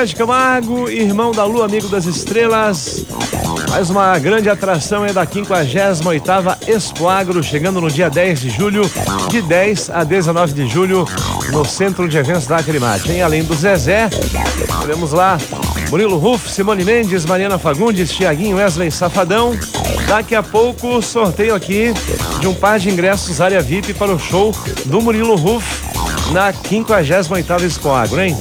Zezé de Camargo, irmão da Lua, amigo das estrelas. Mais uma grande atração é da 58ª Expo Agro, chegando no dia 10 de julho, de 10 a 19 de julho, no Centro de Eventos da Acrimate. E além do Zezé, temos lá Murilo Ruff, Simone Mendes, Mariana Fagundes, Thiaguinho, Wesley Safadão. Daqui a pouco, sorteio aqui de um par de ingressos área VIP para o show do Murilo Ruff na 58ª Expo Agro, hein?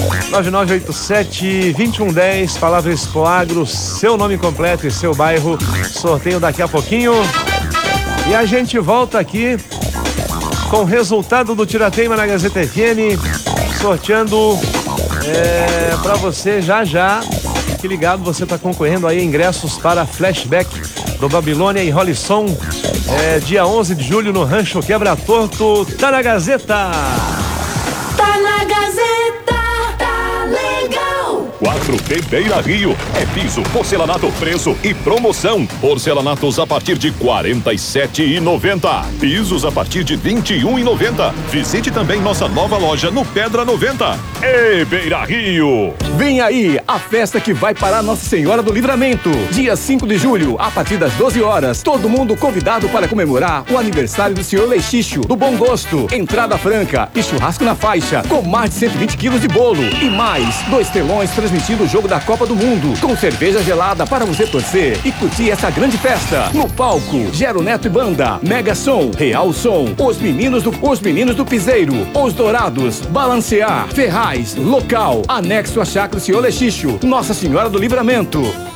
9987-2110, palavra Expo Agro, seu nome completo e seu bairro. Sorteio daqui a pouquinho. E a gente volta aqui com o resultado do Tirateima na Gazeta FM, sorteando para você já. Fique ligado, você está concorrendo aí ingressos para Flashback do Babilônia e Rolisson, dia 11 de julho no Rancho Quebra Torto. Tá na Gazeta! Tá na Gazeta, tá legal! 4T Beira Rio, é piso, porcelanato, preço e promoção. Porcelanatos a partir de R$ 47,90. Pisos a partir de R$ 21,90. Visite também nossa nova loja no Pedra 90. Ei, Beira Rio! Vem aí a festa que vai parar Nossa Senhora do Livramento. Dia 5 de julho, a partir das 12 horas. Todo mundo convidado para comemorar o aniversário do Senhor Lexicho, do Bom Gosto. Entrada franca e churrasco na faixa, com mais de 120 quilos de bolo. E mais 2 telões transmitindo o jogo da Copa do Mundo, com cerveja gelada para você torcer e curtir essa grande festa. No palco, Gero Neto e Banda, Mega Som, Real Som, Os Meninos do Piseiro, Os Dourados, Balancear, Ferraz, Local, anexo a Chácara Senhor Lexicho, Nossa Senhora do Livramento.